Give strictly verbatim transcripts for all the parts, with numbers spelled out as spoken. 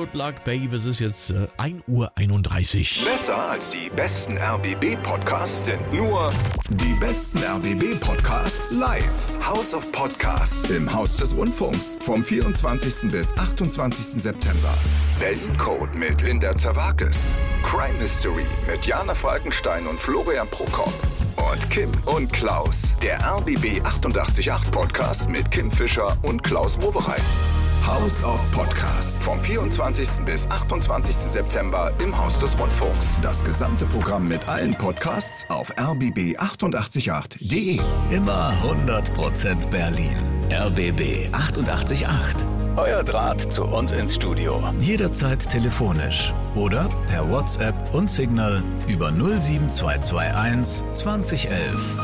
Good Luck Babe, es ist jetzt äh, ein Uhr einunddreißig. Besser als die besten R B B-Podcasts sind nur die besten R B B-Podcasts live. House of Podcasts im Haus des Rundfunks vom vierundzwanzigsten bis achtundzwanzigsten September. Berlin Code mit Linda Zerwakis. Crime Mystery mit Jana Falkenstein und Florian Prokop. Und Kim und Klaus, der R B B achtundachtzig Komma acht Podcast mit Kim Fischer und Klaus Wowereit. House of Podcasts vom vierundzwanzigsten bis achtundzwanzigsten September im Haus des Rundfunks. Das gesamte Programm mit allen Podcasts auf r b b achtundachtzig Komma acht punkt d e. Immer hundert Prozent Berlin. R B B achtundachtzig Komma acht. Euer Draht zu uns ins Studio. Jederzeit telefonisch oder per WhatsApp und Signal über null sieben zwei zwei eins zwanzig elf.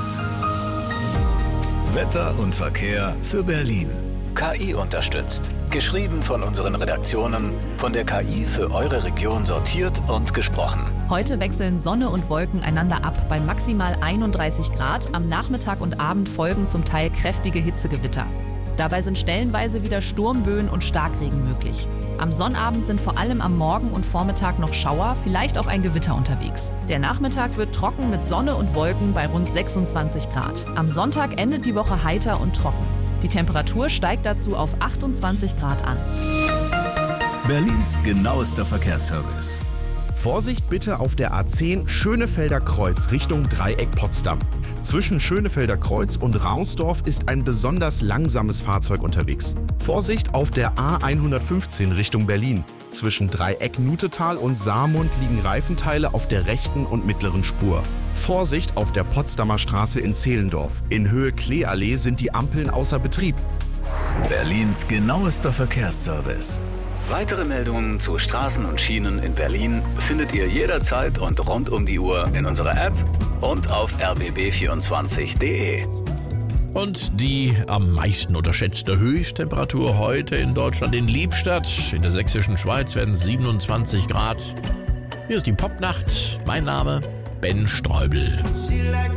Wetter und Verkehr für Berlin. K I unterstützt. Geschrieben von unseren Redaktionen, von der K I für eure Region sortiert und gesprochen. Heute wechseln Sonne und Wolken einander ab bei maximal einunddreißig Grad. Am Nachmittag und Abend folgen zum Teil kräftige Hitzegewitter. Dabei sind stellenweise wieder Sturmböen und Starkregen möglich. Am Sonnabend sind vor allem am Morgen und Vormittag noch Schauer, vielleicht auch ein Gewitter unterwegs. Der Nachmittag wird trocken mit Sonne und Wolken bei rund sechsundzwanzig Grad. Am Sonntag endet die Woche heiter und trocken. Die Temperatur steigt dazu auf achtundzwanzig Grad an. Berlins genauester Verkehrsservice. Vorsicht bitte auf der A zehn Schönefelder Kreuz Richtung Dreieck Potsdam. Zwischen Schönefelder Kreuz und Rausdorf ist ein besonders langsames Fahrzeug unterwegs. Vorsicht auf der A hundertfünfzehn Richtung Berlin. Zwischen Dreieck Nutetal und Saarmund liegen Reifenteile auf der rechten und mittleren Spur. Vorsicht auf der Potsdamer Straße in Zehlendorf. In Höhe Kleeallee sind die Ampeln außer Betrieb. Berlins genauester Verkehrsservice. Weitere Meldungen zu Straßen und Schienen in Berlin findet ihr jederzeit und rund um die Uhr in unserer App und auf r b b vierundzwanzig punkt d e. Und die am meisten unterschätzte Höchsttemperatur heute in Deutschland in Liebstadt. In der sächsischen Schweiz werden siebenundzwanzig Grad. Hier ist die Popnacht. Mein Name Ben Streubel. She like